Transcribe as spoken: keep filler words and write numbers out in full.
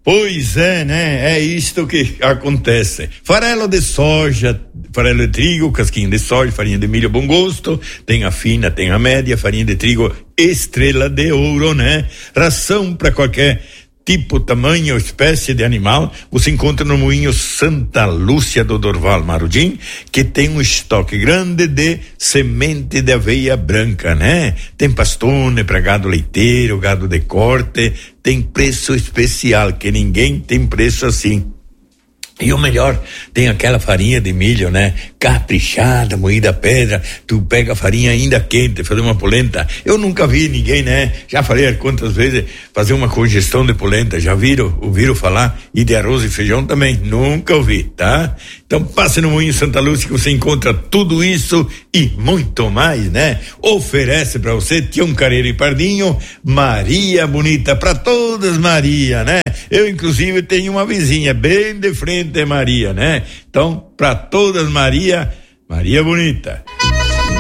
Pois é, né? É isto que acontece. Farelo de soja, farelo de trigo, casquinha de soja, farinha de milho bom gosto, tem a fina, tem a média, farinha de trigo estrela de ouro, né? Ração para qualquer tipo, tamanho, espécie de animal, você encontra no Moinho Santa Lúcia do Dorval Marudim, que tem um estoque grande de semente de aveia branca, né? Tem pastone para gado leiteiro, gado de corte, tem preço especial, que ninguém tem preço assim. E o melhor, tem aquela farinha de milho, né? Caprichada, moída a pedra, tu pega a farinha ainda quente, fazer uma polenta. Eu nunca vi ninguém, né? Já falei quantas vezes, fazer uma congestão de polenta, já viram? Ouviram falar? E de arroz e feijão também? Nunca ouvi, tá? Então passe no Moinho Santa Lúcia que você encontra tudo isso e muito mais, né? Oferece pra você Tião Carreiro e Pardinho, Maria Bonita, pra todas Maria, né? Eu inclusive tenho uma vizinha bem de frente a Maria, né? Então, pra todas Maria, Maria Bonita.